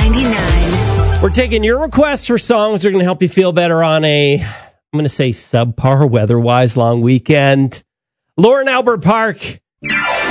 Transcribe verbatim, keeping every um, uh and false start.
ninety-nine. We're taking your requests for songs that are going to help you feel better on a, I'm going to say subpar weather-wise long weekend. Lauren Albert Park